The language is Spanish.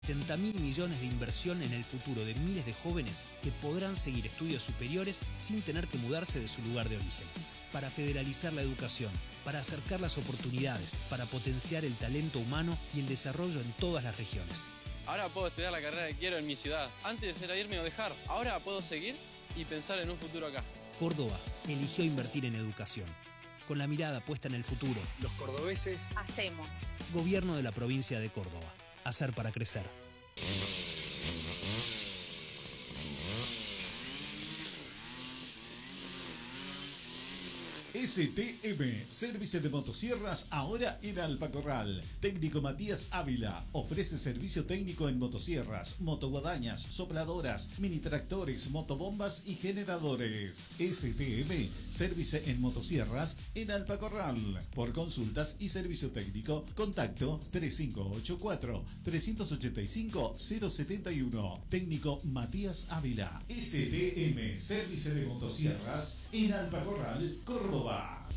70.000 millones de inversión en el futuro de miles de jóvenes que podrán seguir estudios superiores sin tener que mudarse de su lugar de origen. Para federalizar la educación, para acercar las oportunidades, para potenciar el talento humano y el desarrollo en todas las regiones. Ahora puedo estudiar la carrera que quiero en mi ciudad. Antes era irme o dejar. Ahora puedo seguir y pensar en un futuro acá. Córdoba eligió invertir en educación. Con la mirada puesta en el futuro, los cordobeses hacemos. Gobierno de la provincia de Córdoba. Hacer para crecer. STM, Servicio de Motosierras, ahora en Alpacorral. Técnico Matías Ávila ofrece servicio técnico en motosierras, motoguadañas, sopladoras, mini tractores, motobombas y generadores. STM, Servicio en Motosierras en Alpacorral. Por consultas y servicio técnico, contacto 3584-385-071. Técnico Matías Ávila. STM, Servicio de Motosierras en Alpacorral, Córdoba.